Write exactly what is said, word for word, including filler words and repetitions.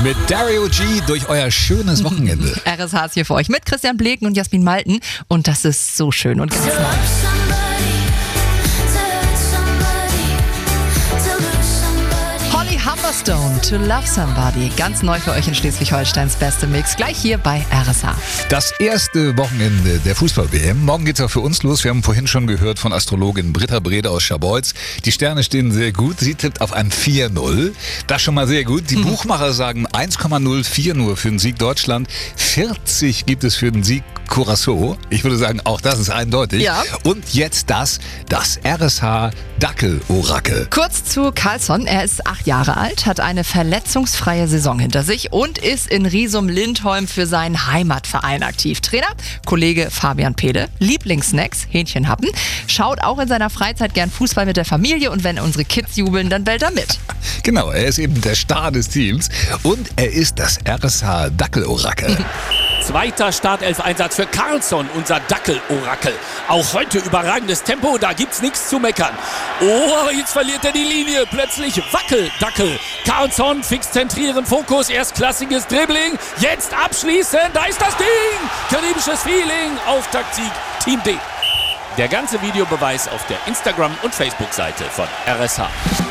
Mit Dario G durch euer schönes Wochenende. R S H ist hier für euch mit Christian Bleken und Jasmin Malten. Und das ist so schön und ganz neu. Holly Humberstone, To Love Somebody. Ganz neu für euch in Schleswig-Holsteins beste Mix. Gleich hier bei R S H. Das erste Wochenende der Fußball-W M. Morgen geht's auch für uns los. Wir haben vorhin schon gehört von Astrologin Britta Brede aus Schabolz. Die Sterne stehen sehr gut. Sie tippt auf ein vier null. Das schon mal sehr gut. Die mhm. Buchmacher sagen eins Komma null vier nur für den Sieg Deutschland. vierzig gibt es für den Sieg Curaçao. Ich würde sagen, auch das ist eindeutig. Ja. Und jetzt das, das R S H Dackel-Orakel. Kurz zu Carlsson. Er ist acht Jahre alt, hat eine verletzungsfreie Saison hinter sich und ist in Riesum-Lindholm für seinen Heimatverein aktiv. Trainer, Kollege Fabian Pede. Lieblingssnacks, Hähnchenhappen. Schaut auch in seiner Freizeit gern Fußball mit der Familie und wenn unsere Kids jubeln, dann bellt er mit. Genau, er ist eben der Star des Teams und er ist das R S H Dackel-Orakel. Zweiter Startelf-Einsatz für Carlsson, unser Dackel-Orakel. Auch heute überragendes Tempo, da gibt's nichts zu meckern. Oh, jetzt verliert er die Linie. Plötzlich Wackel-Dackel. Carlsson, fix zentrieren, Fokus, erstklassiges Dribbling. Jetzt abschließen, da ist das Ding. Karibisches Feeling, Auftaktsieg, Team D. Der ganze Videobeweis auf der Instagram- und Facebook-Seite von R S H.